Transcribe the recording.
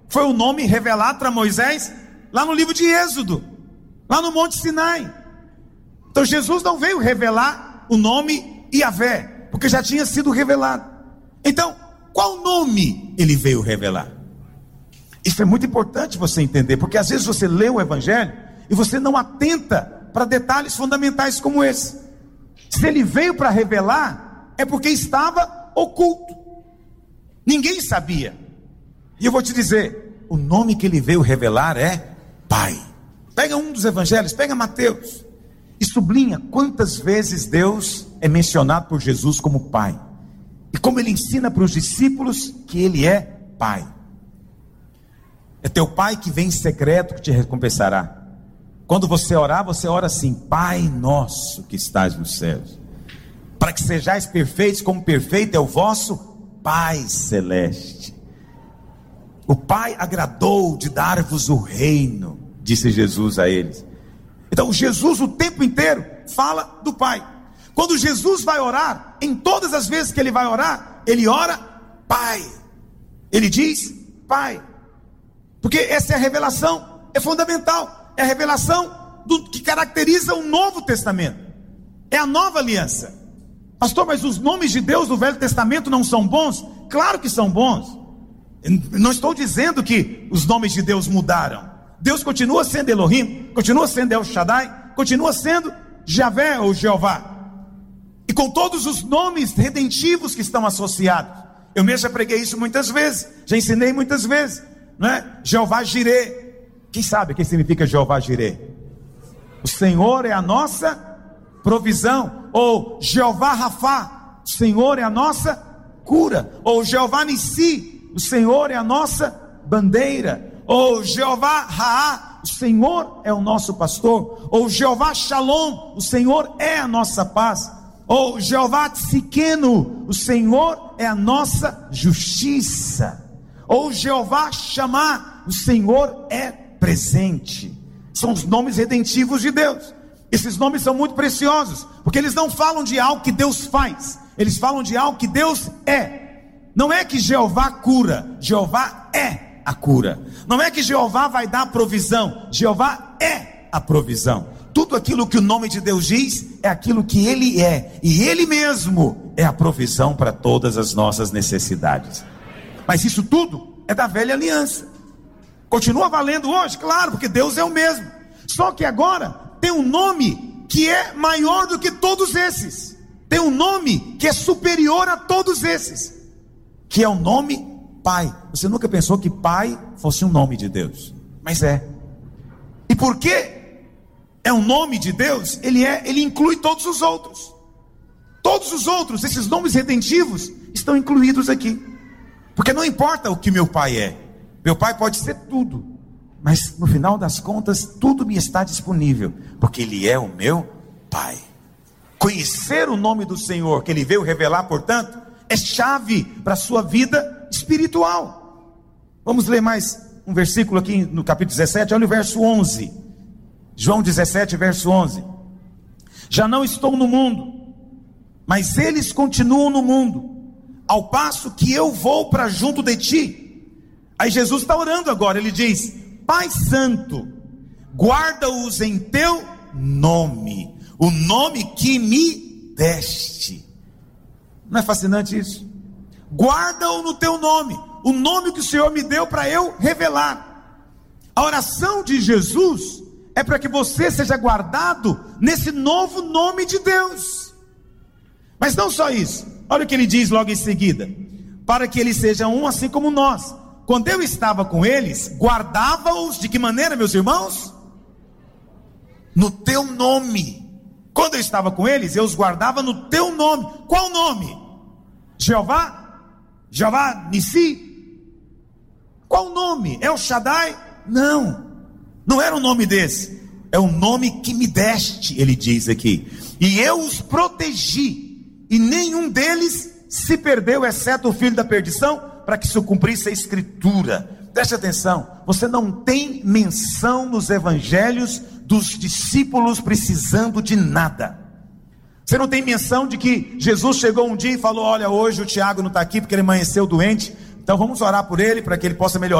Foi o nome revelado para Moisés lá no livro de Êxodo, lá no Monte Sinai. Então Jesus não veio revelar o nome Yahvé, porque já tinha sido revelado. Então, qual nome ele veio revelar? Isso é muito importante você entender, porque às vezes você lê o Evangelho e você não atenta para detalhes fundamentais como esse. Se ele veio para revelar, é porque estava oculto, ninguém sabia. E eu vou te dizer, o nome que ele veio revelar é Pai. Pega um dos evangelhos, pega Mateus, e sublinha quantas vezes Deus é mencionado por Jesus como Pai, e como ele ensina para os discípulos que ele é Pai. É teu Pai que vem em secreto que te recompensará. Quando você orar, você ora assim: Pai nosso que estás nos céus, para que sejais perfeitos como perfeito é o vosso Pai celeste. O Pai agradou de dar-vos o reino, disse Jesus a eles. Então Jesus o tempo inteiro fala do Pai. Quando Jesus vai orar, em todas as vezes que ele vai orar, ele ora Pai. Ele diz Pai, porque essa é a revelação, é fundamental. É a revelação que caracteriza o Novo Testamento, é a nova aliança. Pastor, mas os nomes de Deus do Velho Testamento não são bons? Claro que são bons. Não estou dizendo que os nomes de Deus mudaram. Deus continua sendo Elohim, continua sendo El Shaddai, continua sendo Javé ou Jeová, e com todos os nomes redentivos que estão associados. Eu mesmo já preguei isso muitas vezes, já ensinei muitas vezes, não é? Jeová Jirê. Quem sabe o que significa Jeová Jirê? O Senhor é a nossa provisão. Ou Jeová Rafá, o Senhor é a nossa cura. Ou Jeová Nissi, o Senhor é a nossa bandeira. Ou Jeová Raá, o Senhor é o nosso pastor. Ou Jeová Shalom, o Senhor é a nossa paz. Ou Jeová Tzidkenu, o Senhor é a nossa justiça. Ou Jeová Shammah, o Senhor é presente. São os nomes redentivos de Deus. Esses nomes são muito preciosos, porque eles não falam de algo que Deus faz, eles falam de algo que Deus é. Não é que Jeová cura, Jeová é a cura. Não é que Jeová vai dar a provisão, Jeová é a provisão. Tudo aquilo que o nome de Deus diz é aquilo que Ele é, e Ele mesmo é a provisão para todas as nossas necessidades. Mas isso tudo é da velha aliança. Continua valendo hoje? Claro, porque Deus é o mesmo. Só que agora tem um nome que é maior do que todos esses. Tem um nome que é superior a todos esses, que é o nome Pai. Você nunca pensou que Pai fosse um nome de Deus? Mas é. E porque é um nome de Deus, ele inclui todos os outros. Todos os outros, esses nomes redentivos estão incluídos aqui. Porque não importa o que meu Pai é. Meu Pai pode ser tudo, mas no final das contas tudo me está disponível, porque Ele é o meu Pai. Conhecer o nome do Senhor que Ele veio revelar, portanto, é chave para a sua vida espiritual. Vamos ler mais um versículo aqui no capítulo 17, olha o verso 11. João 17, verso 11. Já não estou no mundo, mas eles continuam no mundo, ao passo que eu vou para junto de ti. Aí Jesus está orando agora, ele diz: Pai Santo, guarda-os em teu nome, o nome que me deste. Não é fascinante isso? Guarda-o no teu nome, o nome que o Senhor me deu para eu revelar. A oração de Jesus é para que você seja guardado nesse novo nome de Deus. Mas não só isso, olha o que ele diz logo em seguida: para que eles sejam um assim como nós. Quando eu estava com eles, guardava-os de que maneira, meus irmãos? No teu nome. Quando eu estava com eles, eu os guardava no teu nome. Qual nome? Jeová? Jeová Nissi? Qual nome? El Shaddai? Não era um nome desse. É um nome que me deste, ele diz aqui. E eu os protegi, e nenhum deles se perdeu, exceto o filho da perdição, para que se cumprisse a escritura. Preste atenção, você não tem menção nos evangelhos dos discípulos precisando de nada. Você não tem menção de que Jesus chegou um dia e falou: olha, hoje o Tiago não está aqui porque ele amanheceu doente, então vamos orar por ele para que ele possa melhorar.